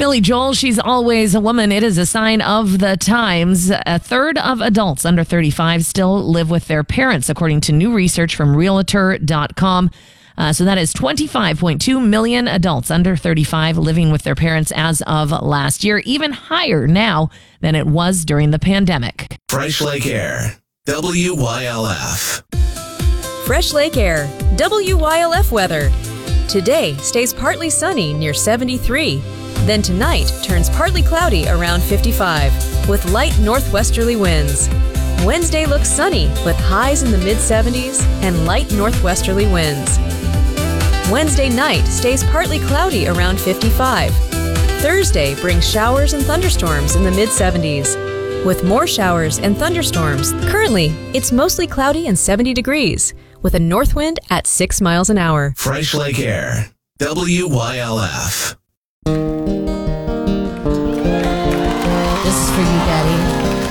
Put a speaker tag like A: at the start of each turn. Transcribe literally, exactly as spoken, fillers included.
A: Billy Joel, she's always a woman. It is a sign of the times. A third of adults under thirty-five still live with their parents, according to new research from Realtor dot com. Uh, so that is twenty-five point two million adults under thirty-five living with their parents as of last year, even higher now than it was during the pandemic.
B: Fresh Lake Air, W Y L F.
C: Fresh Lake Air, W Y L F weather. Today stays partly sunny near seventy-three. Then tonight turns partly cloudy around fifty-five with light northwesterly winds. Wednesday looks sunny with highs in the mid seventies and light northwesterly winds. Wednesday night stays partly cloudy around fifty-five. Thursday brings showers and thunderstorms in the mid seventies. With more showers and thunderstorms, currently it's mostly cloudy and seventy degrees with a north wind at six miles an hour.
B: Fresh Lake Air, W Y L F.
A: This is for you guys.